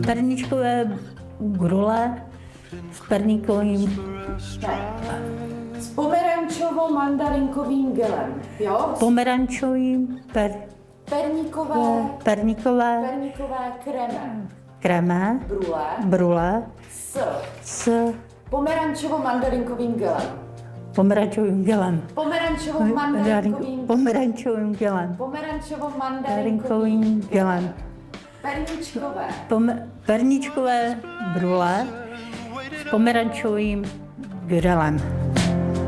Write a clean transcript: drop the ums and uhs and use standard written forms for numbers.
perničkové grule s perníkovým. S pomerančovo-mandarinkovým gelem, jo? Pomerančovým, perníkové kreme, brule s pomerančovo-mandarinkovým gelem. Pomerančovým gelem. Pomerančovo-mandarinkovým gelem. Pomerančovo-mandarinkovým gelem. Perničkové brule s pomerančovým grelem.